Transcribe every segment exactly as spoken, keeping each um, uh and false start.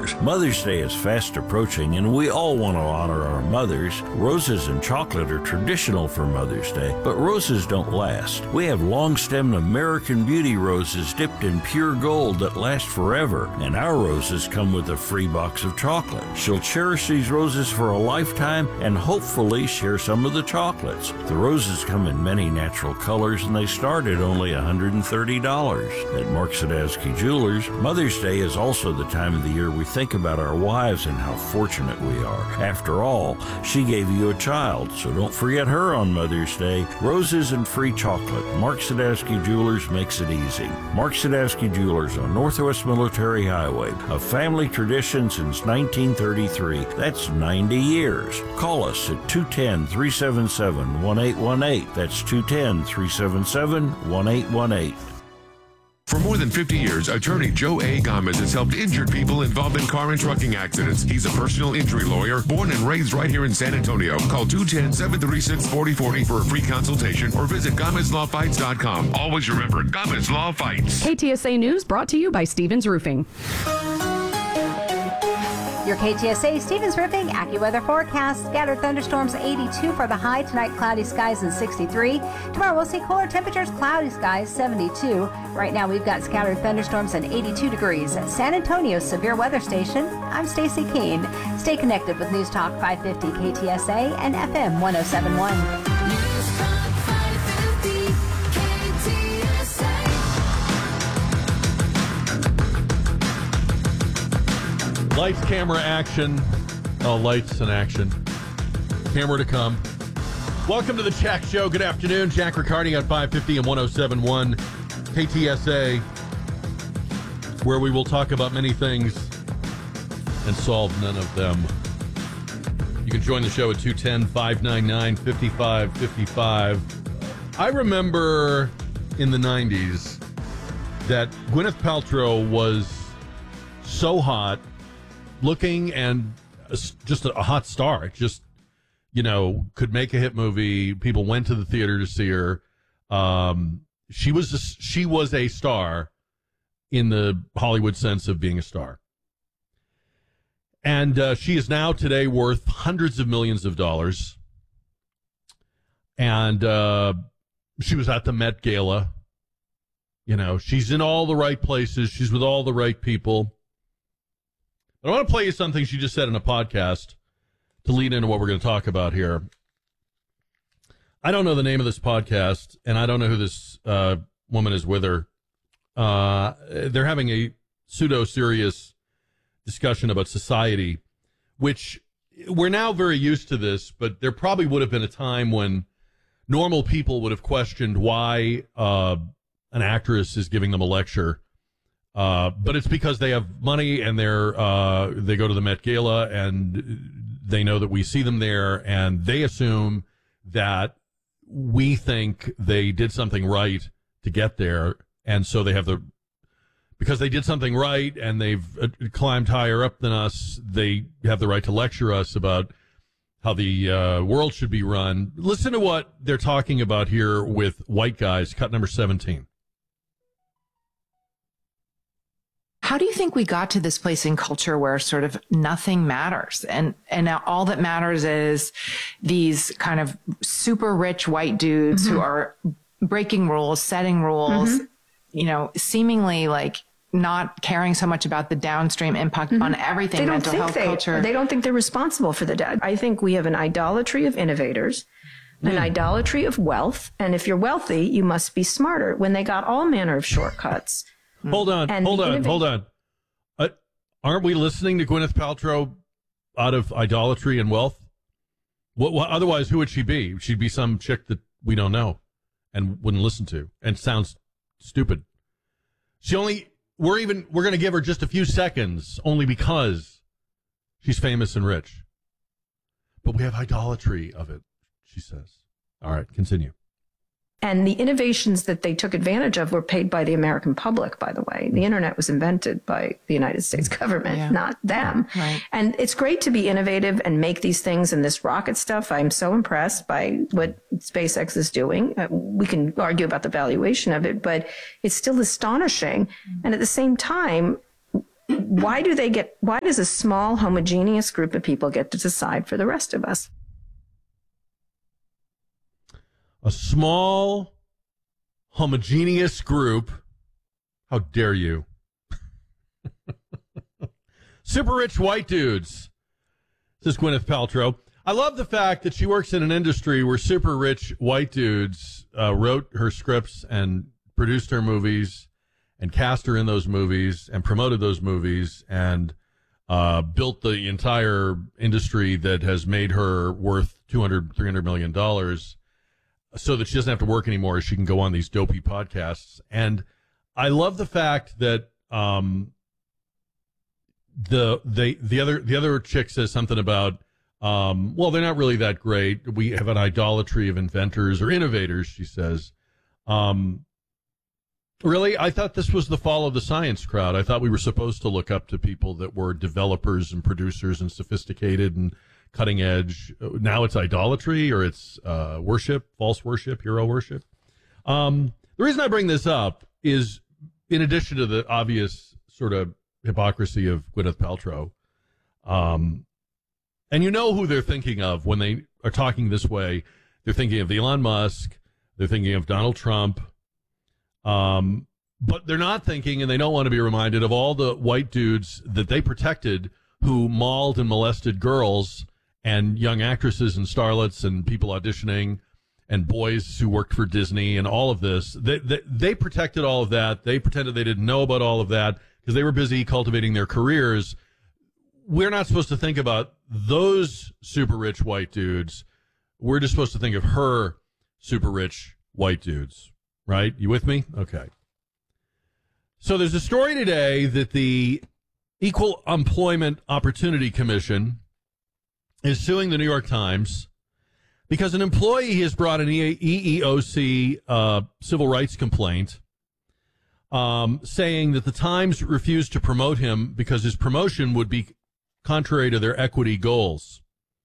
Jewelers. Mother's Day is fast approaching, and we all want to honor our mothers. Roses and chocolate are traditional for Mother's Day, but roses don't last. We have long-stemmed American Beauty roses dipped in pure gold that last forever, and our roses come with a free box of chocolate. She'll cherish these roses for a lifetime and hopefully share some of the chocolates. The roses come in many natural colors, and they start at only one hundred thirty dollars. At Mark Sadowski Jewelers, Mother's Day is also the time of the year we think about our wives and how fortunate we are. After all, she gave you a child, so don't forget her on Mother's Day. Roses and free chocolate. Mark Sadowski Jewelers makes it easy. Mark Sadowski Jewelers on Northwest Military Highway, a family tradition since nineteen thirty-three. That's ninety years. Call us at two one zero, three seven seven, one eight one eight. That's two one zero, three seven seven, one eight one eight. For more than fifty years, attorney Joe A. Gomez has helped injured people involved in car and trucking accidents. He's a personal injury lawyer, born and raised right here in San Antonio. Call two one zero, seven three six, four zero four zero for a free consultation or visit Gomez Law Fights dot com. Always remember, Gomez Law Fights. K T S A News brought to you by Stevens Roofing. Your K T S A Stevens Roofing AccuWeather forecast. Scattered thunderstorms, eighty-two for the high. Tonight, cloudy skies and sixty-three. Tomorrow, we'll see cooler temperatures, cloudy skies, seventy-two. Right now, we've got scattered thunderstorms and eighty-two degrees. At San Antonio's Severe Weather Station, I'm Stacy Keene. Stay connected with News Talk five fifty K T S A and F M one oh seven point one. Lights, camera, action. Oh, lights and action. Camera to come. Welcome to the Jack Show. Good afternoon. Jack Riccardi on five fifty and one oh seven point one K T S A, where we will talk about many things and solve none of them. You can join the show at two one zero, five nine nine, five five five five. I remember in the nineties that Gwyneth Paltrow was so hot looking and just a hot star. Just, you know, could make a hit movie. People went to the theater to see her. Um, she was a, she was a star in the Hollywood sense of being a star. And uh, she is now today worth hundreds of millions of dollars. And uh, she was at the Met Gala. You know, she's in all the right places. She's with all the right people. I want to play you something she just said in a podcast to lead into what we're going to talk about here. I don't know the name of this podcast, and I don't know who this uh, woman is with her. Uh, they're having a pseudo-serious discussion about society, which we're now very used to this, but there probably would have been a time when normal people would have questioned why uh, an actress is giving them a lecture. Uh, but it's because they have money and they're, uh, they go to the Met Gala and they know that we see them there and they assume that we think they did something right to get there. And so they have the, because they did something right and they've uh, climbed higher up than us, they have the right to lecture us about how the uh, world should be run. Listen to what they're talking about here with White Guys, cut number seventeen. How do you think we got to this place in culture where sort of nothing matters? And, and now all that matters is these kind of super rich white dudes mm-hmm. who are breaking rules, setting rules, mm-hmm. you know, seemingly like not caring so much about the downstream impact mm-hmm. on everything, mental health, they, culture. They don't think they're responsible for the debt. I think we have an idolatry of innovators, an mm. idolatry of wealth. And if you're wealthy, you must be smarter. When they got all manner of shortcuts. Hold on, and hold on, innovation- hold on. Uh, aren't we listening to Gwyneth Paltrow out of idolatry and wealth? What, what? Otherwise, who would she be? She'd be some chick that we don't know and wouldn't listen to and sounds stupid. She only, we're even, we're going to give her just a few seconds only because she's famous and rich. But we have idolatry of it, she says. All right, continue. And the innovations that they took advantage of were paid by the American public, by the way. The internet was invented by the United States government, yeah. not them. Right. And it's great to be innovative and make these things and this rocket stuff. I'm so impressed by what SpaceX is doing. Uh, we can argue about the valuation of it, but it's still astonishing. Mm-hmm. And at the same time, why do they get, why does a small homogeneous group of people get to decide for the rest of us? A small homogeneous group. How dare you? Super rich white dudes. This is Gwyneth Paltrow. I love the fact that she works in an industry where super rich white dudes uh, wrote her scripts and produced her movies and cast her in those movies and promoted those movies and uh, built the entire industry that has made her worth two hundred, three hundred million dollars so that she doesn't have to work anymore. She can go on these dopey podcasts. And I love the fact that um, the the the other the other chick says something about um, well, they're not really that great. We have an idolatry of inventors or innovators, she says. Um, really, I thought this was the fall of the science crowd. I thought we were supposed to look up to people that were developers and producers and sophisticated and cutting edge. Now it's idolatry or it's uh, worship, false worship, hero worship. Um, the reason I bring this up is, in addition to the obvious sort of hypocrisy of Gwyneth Paltrow, um, and you know who they're thinking of when they are talking this way. They're thinking of Elon Musk. They're thinking of Donald Trump. Um, but they're not thinking, and they don't want to be reminded of all the white dudes that they protected who mauled and molested girls and young actresses and starlets and people auditioning and boys who worked for Disney and all of this. They, they, they protected all of that. They pretended they didn't know about all of that because they were busy cultivating their careers. We're not supposed to think about those super rich white dudes. We're just supposed to think of her super rich white dudes, right? You with me? Okay. So there's a story today that the Equal Employment Opportunity Commission is suing the New York Times because an employee has brought an E E O C uh, civil rights complaint um, saying that the Times refused to promote him because his promotion would be contrary to their equity goals.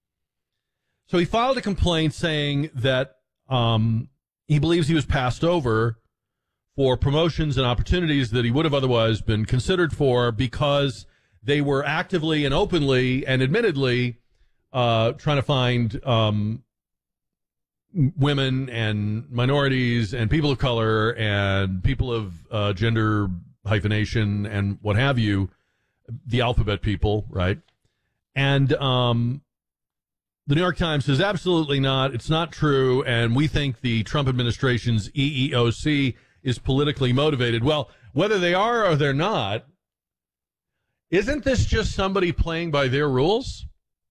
So he filed a complaint saying that um, he believes he was passed over for promotions and opportunities that he would have otherwise been considered for because they were actively and openly and admittedly uh, trying to find um, women and minorities and people of color and people of uh, gender hyphenation and what have you, the alphabet people, right? And um, the New York Times says absolutely not. It's not true. And we think the Trump administration's E E O C is politically motivated. Well, whether they are or they're not, isn't this just somebody playing by their rules?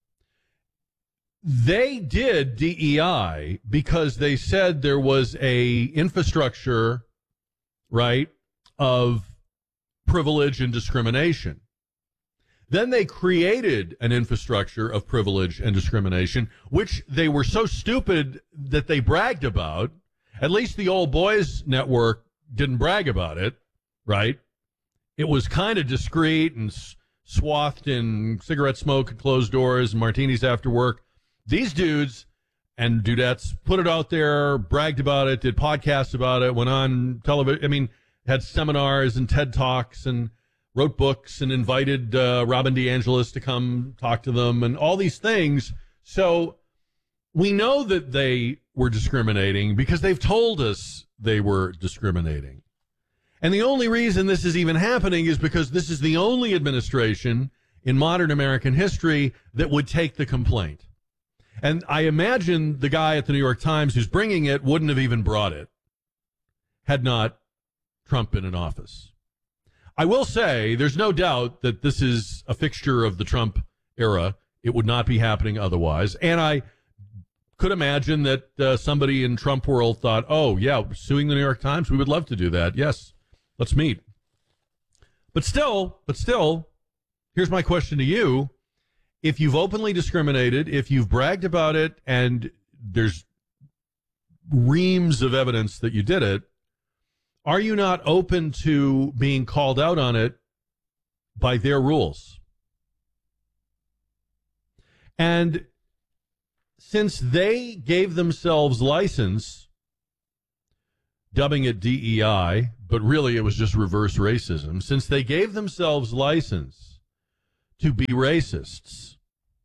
They did D E I because they said there was a infrastructure, right, of privilege and discrimination. Then they created an infrastructure of privilege and discrimination, which they were so stupid that they bragged about. At least the old boys network didn't brag about it, right? It was kind of discreet and swathed in cigarette smoke and closed doors and martinis after work. These dudes and dudettes put it out there, bragged about it, did podcasts about it, went on television. I mean, had seminars and TED Talks and wrote books and invited uh, Robin DeAngelis to come talk to them and all these things. So we know that they were discriminating because they've told us they were discriminating. And the only reason this is even happening is because this is the only administration in modern American history that would take the complaint. And I imagine the guy at the New York Times who's bringing it wouldn't have even brought it had not Trump been in office. I will say there's no doubt that this is a fixture of the Trump era. It would not be happening otherwise. And I could imagine that uh, somebody in Trump world thought, oh, yeah, suing the New York Times, we would love to do that. Yes, let's meet. But still, but still, here's my question to you. If you've openly discriminated, if you've bragged about it, and there's reams of evidence that you did it, are you not open to being called out on it by their rules? And since they gave themselves license, dubbing it D E I, but really it was just reverse racism, since they gave themselves license to be racists.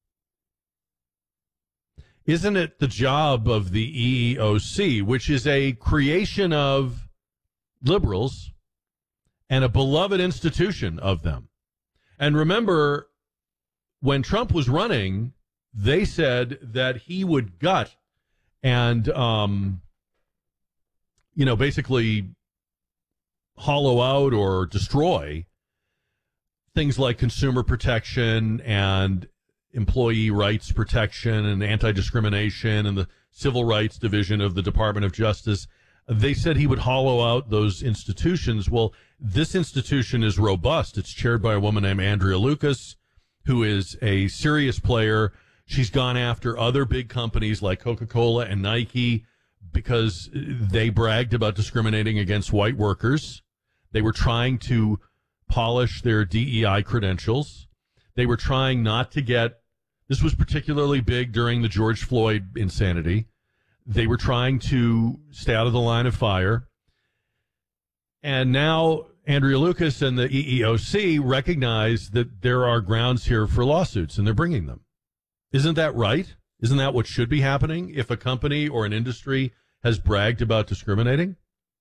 Isn't it the job of the E E O C, which is a creation of liberals and a beloved institution of them? And remember, when Trump was running, they said that he would gut and, um, you know, basically hollow out or destroy things like consumer protection and employee rights protection and anti-discrimination and the civil rights division of the Department of Justice. They said he would hollow out those institutions. Well, this institution is robust. It's chaired by a woman named Andrea Lucas, who is a serious player. She's gone after other big companies like Coca-Cola and Nike because they bragged about discriminating against white workers. They were trying to polish their D E I credentials. They were trying not to get, this was particularly big during the George Floyd insanity. They were trying to stay out of the line of fire. And now Andrea Lucas and the E E O C recognize that there are grounds here for lawsuits, and they're bringing them. Isn't that right? Isn't that what should be happening if a company or an industry has bragged about discriminating?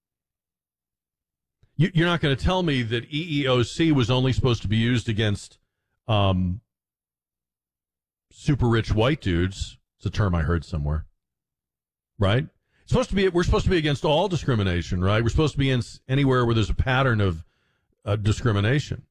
You, you're not going to tell me that E E O C was only supposed to be used against um, super rich white dudes. It's a term I heard somewhere. Right? It's supposed to be, we're supposed to be against all discrimination, right? We're supposed to be in anywhere where there's a pattern of uh, discrimination.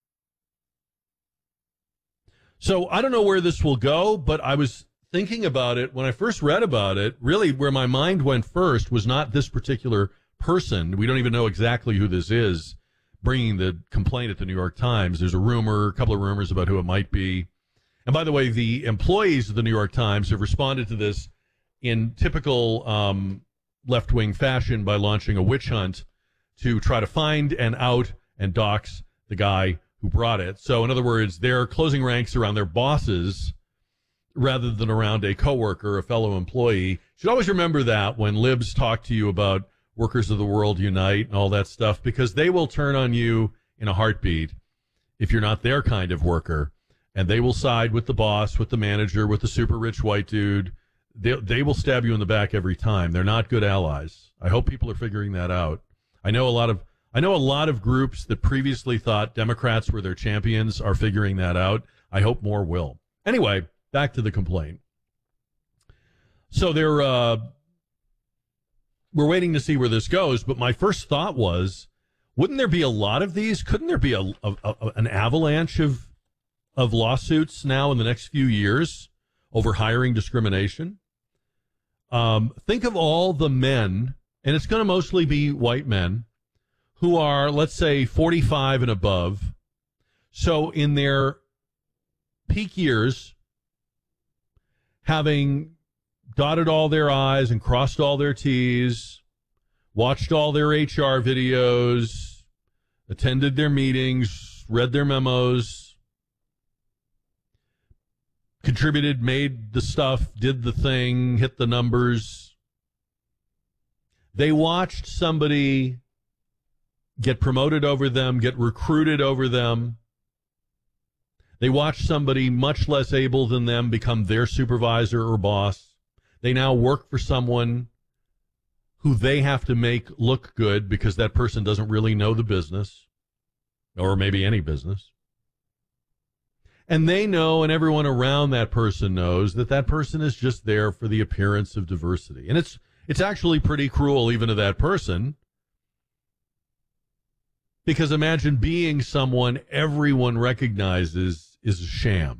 So I don't know where this will go, but I was thinking about it when I first read about it. Really, where my mind went first was not this particular person. We don't even know exactly who this is bringing the complaint at the New York Times. There's a rumor, a couple of rumors about who it might be. And by the way, the employees of the New York Times have responded to this in typical um, left-wing fashion by launching a witch hunt to try to find and out and dox the guy who brought it. So, in other words, they're closing ranks around their bosses rather than around a coworker, a fellow employee. You should always remember that when libs talk to you about workers of the world unite and all that stuff, because they will turn on you in a heartbeat if you're not their kind of worker, and they will side with the boss, with the manager, with the super rich white dude. They, they will stab you in the back every time. They're not good allies. I hope people are figuring that out. I know a lot of I know a lot of groups that previously thought Democrats were their champions are figuring that out. I hope more will. Anyway, back to the complaint. So they're uh, we're waiting to see where this goes. But my first thought was, wouldn't there be a lot of these? Couldn't there be a, a, a an avalanche of of lawsuits now in the next few years over hiring discrimination? Um, think of all the men, and it's going to mostly be white men, who are, let's say, forty-five and above. So in their peak years, having dotted all their I's and crossed all their T's, watched all their H R videos, attended their meetings, read their memos, contributed, made the stuff, did the thing, hit the numbers. They watched somebody get promoted over them, get recruited over them. They watched somebody much less able than them become their supervisor or boss. They now work for someone who they have to make look good because that person doesn't really know the business, or maybe any business. And they know, and everyone around that person knows, that that person is just there for the appearance of diversity. And it's it's actually pretty cruel even to that person. Because imagine being someone everyone recognizes is a sham.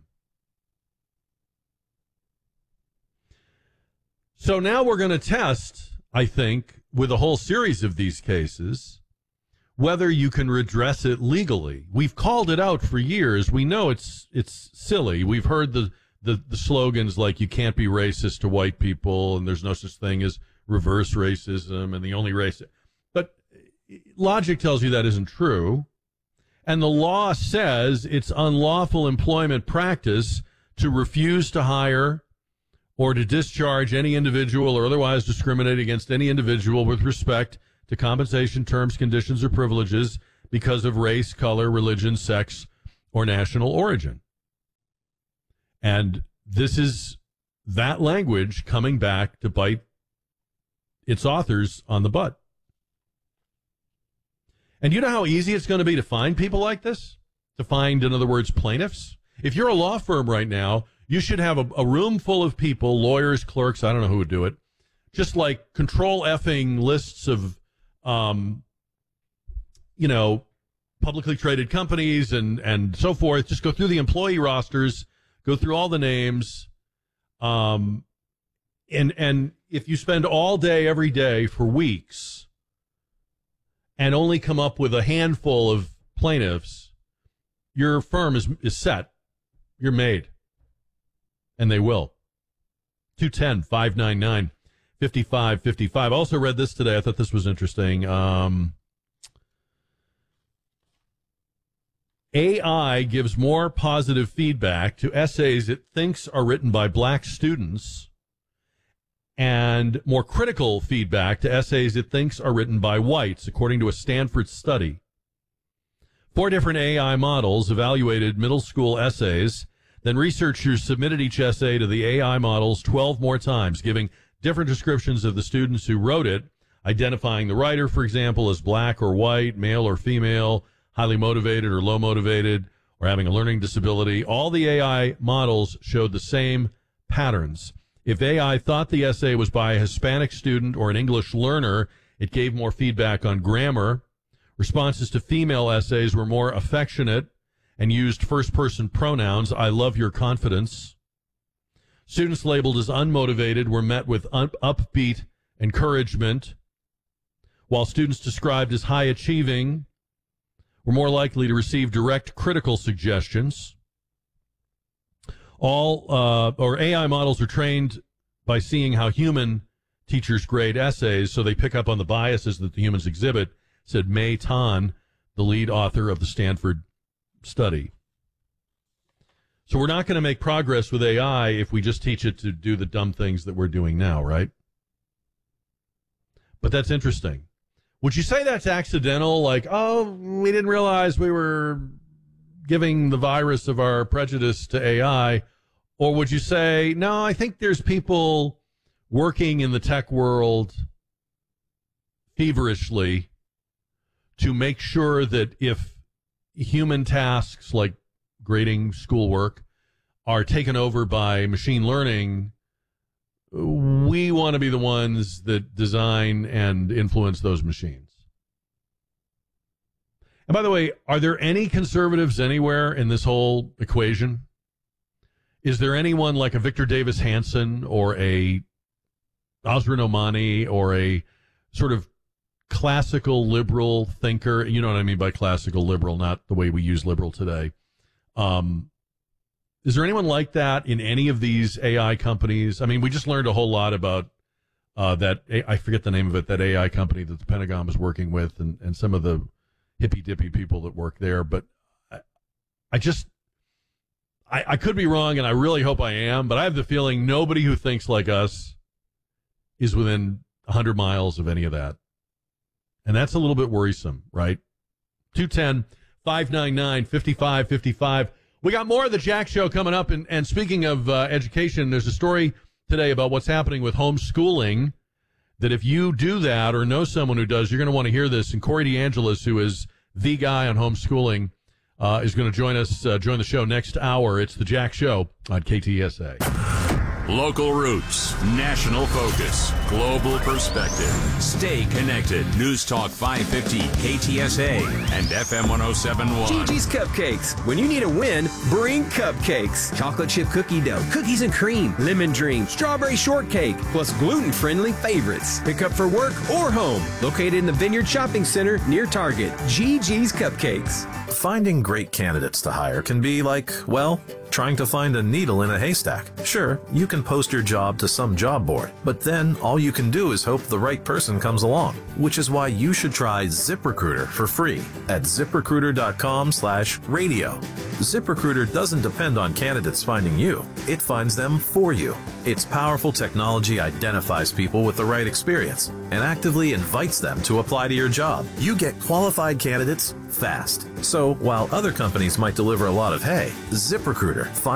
So now we're going to test, I think, with a whole series of these cases, whether you can redress it legally. We've called it out for years. We know it's it's silly. We've heard the, the, the slogans like you can't be racist to white people and there's no such thing as reverse racism and the only race. But logic tells you that isn't true. And the law says it's unlawful employment practice to refuse to hire or to discharge any individual or otherwise discriminate against any individual with respect to compensation, terms, conditions, or privileges because of race, color, religion, sex, or national origin. And this is that language coming back to bite its authors on the butt. And you know how easy it's going to be to find people like this? To find, in other words, plaintiffs? If you're a law firm right now, you should have a, a room full of people, lawyers, clerks, I don't know who would do it, just like control effing lists of, um, you know, publicly traded companies and, and so forth. Just go through the employee rosters, go through all the names. Um, and, and if you spend all day, every day for weeks and only come up with a handful of plaintiffs, your firm is, is set. You're made. And they will. two one zero, five nine nine, five five five five. I also read this today. I thought this was interesting. Um, A I gives more positive feedback to essays it thinks are written by black students and more critical feedback to essays it thinks are written by whites, according to a Stanford study. Four different A I models evaluated middle school essays. Then researchers submitted each essay to the A I models twelve more times, giving different descriptions of the students who wrote it, identifying the writer, for example, as black or white, male or female, highly motivated or low motivated, or having a learning disability. All the A I models showed the same patterns. If A I thought the essay was by a Hispanic student or an English learner, it gave more feedback on grammar. Responses to female essays were more affectionate and used first-person pronouns. I love your confidence. Students labeled as unmotivated were met with un- upbeat encouragement, while students described as high-achieving were more likely to receive direct critical suggestions. All uh, or A I models are trained by seeing how human teachers grade essays, so they pick up on the biases that the humans exhibit, said May Tan, the lead author of the Stanford study. So we're not going to make progress with A I if we just teach it to do the dumb things that we're doing now, right? But that's interesting. Would you say that's accidental? Like, oh, we didn't realize we were giving the virus of our prejudice to A I? Or would you say, no, I think there's people working in the tech world feverishly to make sure that if human tasks like grading schoolwork are taken over by machine learning, we want to be the ones that design and influence those machines. And by the way, are there any conservatives anywhere in this whole equation? Is there anyone like a Victor Davis Hanson or a Azra Nomani or a sort of classical liberal thinker? You know what I mean by classical liberal, not the way we use liberal today. Um, is there anyone like that in any of these A I companies? I mean, we just learned a whole lot about uh, that, I forget the name of it, that A I company that the Pentagon was working with and, and some of the hippy-dippy people that work there. But I, I just, I, I could be wrong, and I really hope I am, but I have the feeling nobody who thinks like us is within one hundred miles of any of that. And that's a little bit worrisome, right? two one zero, five nine nine, five five five five. We got more of the Jack Show coming up. And, and speaking of uh, education, there's a story today about what's happening with homeschooling, that if you do that or know someone who does, you're going to want to hear this. And Corey DeAngelis, who is the guy on homeschooling, uh, is going to join us, uh, join the show next hour. It's the Jack Show on K T S A. Local roots, national focus, global perspective. Stay connected. News Talk five fifty, K T S A, and F M one oh seven point one. Gigi's Cupcakes. When you need a win, bring cupcakes. Chocolate chip cookie dough, cookies and cream, lemon dream, strawberry shortcake, plus gluten-friendly favorites. Pick up for work or home. Located in the Vineyard Shopping Center near Target. Gigi's Cupcakes. Finding great candidates to hire can be like, well, trying to find a needle in a haystack. Sure, you can post your job to some job board, but then all you can do is hope the right person comes along, which is why you should try ZipRecruiter for free at ZipRecruiter.com slash radio. ZipRecruiter doesn't depend on candidates finding you. It finds them for you. Its powerful technology identifies people with the right experience and actively invites them to apply to your job. You get qualified candidates fast. So while other companies might deliver a lot of hay, ZipRecruiter finds